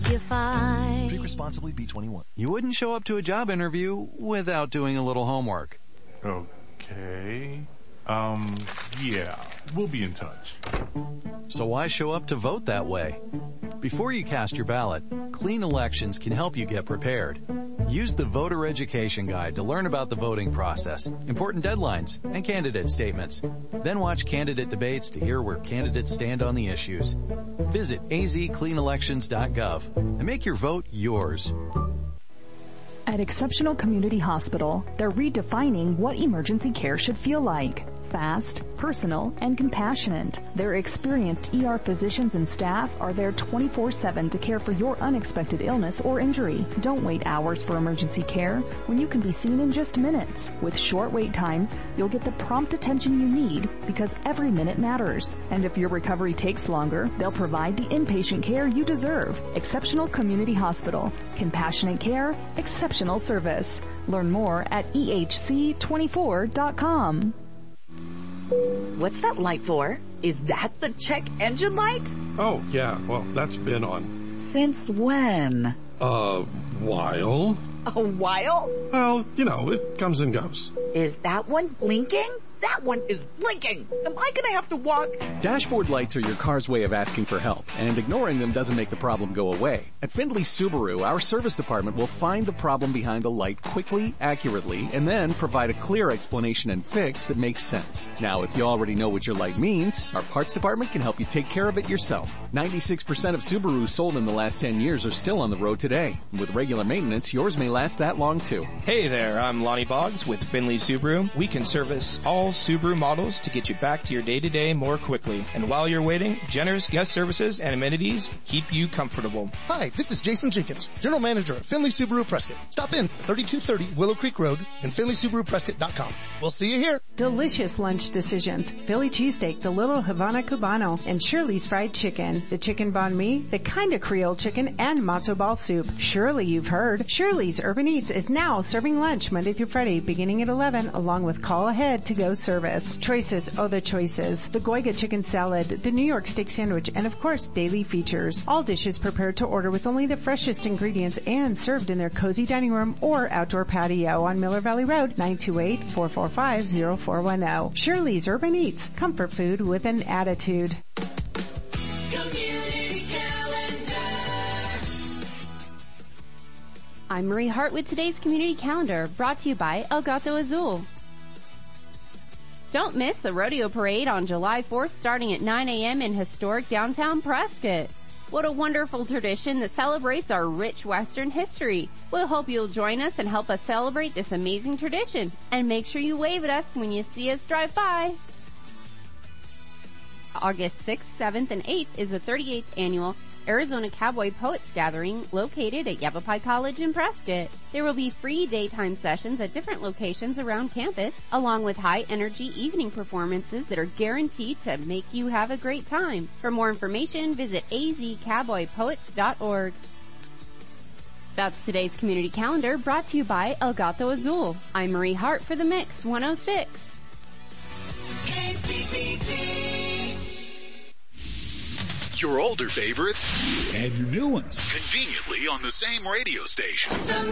you fight. Drink responsibly, B21. You wouldn't show up to a job interview without doing a little homework. Okay. Yeah, we'll be in touch. So why show up to vote that way? Before you cast your ballot, Clean Elections can help you get prepared. Use the Voter Education Guide to learn about the voting process, important deadlines, and candidate statements. Then watch candidate debates to hear where candidates stand on the issues. Visit azcleanelections.gov and make your vote yours. At Exceptional Community Hospital, they're redefining what emergency care should feel like. Fast, personal, and compassionate. Their experienced ER physicians and staff are there 24/7 to care for your unexpected illness or injury. Don't wait hours for emergency care when you can be seen in just minutes. With short wait times, you'll get the prompt attention you need because every minute matters. And if your recovery takes longer, they'll provide the inpatient care you deserve. Exceptional Community Hospital. Compassionate care, exceptional service. Learn more at ehc24.com. What's that light for? Is that the check engine light? Oh, yeah. Well, that's been on. Since when? A while. A while? Well, it comes and goes. Is that one blinking? That one is blinking. Am I gonna have to walk? Dashboard lights are your car's way of asking for help, and ignoring them doesn't make the problem go away. At Findlay Subaru, our service department will find the problem behind the light quickly, accurately, and then provide a clear explanation and fix that makes sense. Now, if you already know what your light means, our parts department can help you take care of it yourself. 96% of Subarus sold in the last 10 years are still on the road today. With regular maintenance, yours may last that long too. Hey there, I'm Lonnie Boggs with Findlay Subaru. We can service all Subaru models to get you back to your day-to-day more quickly. And while you're waiting, generous guest services and amenities keep you comfortable. Hi, this is Jason Jenkins, General Manager at Findlay Subaru Prescott. Stop in 3230 Willow Creek Road and FindlaySubaruPrescott.com. We'll see you here. Delicious lunch decisions. Philly cheesesteak, the Little Havana Cubano, and Shirley's fried chicken. The chicken banh mi, the kind of Creole chicken, and matzo ball soup. Surely you've heard. Shirley's Urban Eats is now serving lunch Monday through Friday beginning at 11 along with call ahead to go service. Choices, oh the choices. The Goiga chicken salad, the New York steak sandwich, and of course daily features. All dishes prepared to order with only the freshest ingredients and served in their cozy dining room or outdoor patio on Miller Valley Road, 928-445-0410. Shirley's Urban Eats, comfort food with an attitude. I'm Marie Hart with today's Community Calendar, brought to you by El Gato Azul. Don't miss the rodeo parade on July 4th starting at 9 a.m. in historic downtown Prescott. What a wonderful tradition that celebrates our rich Western history. We'll hope you'll join us and help us celebrate this amazing tradition. And make sure you wave at us when you see us drive by. August 6th, 7th, and 8th is the 38th annual Arizona Cowboy Poets Gathering located at Yavapai College in Prescott. There will be free daytime sessions at different locations around campus, along with high-energy evening performances that are guaranteed to make you have a great time. For more information, visit azcowboypoets.org. That's today's Community Calendar, brought to you by El Gato Azul. I'm Marie Hart for The Mix 106. Your older favorites and your new ones conveniently on the same radio station.